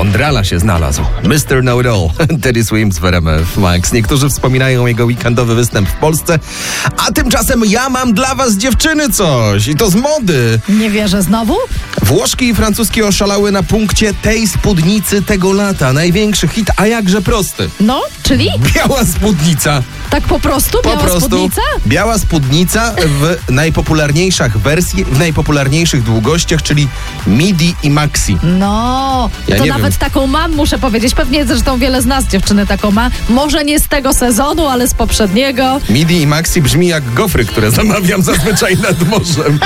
Mandrala się znalazł. Mr. Know-It-All. Teddy Swims w RMF Max. Niektórzy wspominają jego weekendowy występ w Polsce, a tymczasem ja mam dla was, dziewczyny, coś. I to z mody. Nie wierzę znowu? Włoszki i francuskie oszalały na punkcie tej spódnicy tego lata. Największy hit, a jakże prosty. No, czyli? Biała spódnica. Tak po prostu? Biała spódnica? Biała spódnica w najpopularniejszych długościach, czyli midi i maxi. No, Ja to nie nawet wiem. taką mam, muszę powiedzieć. Pewnie zresztą wiele z nas, dziewczyny, taką ma. Może nie z tego sezonu, ale z poprzedniego. Midi i maxi brzmi jak gofry, które zamawiam zazwyczaj nad morzem.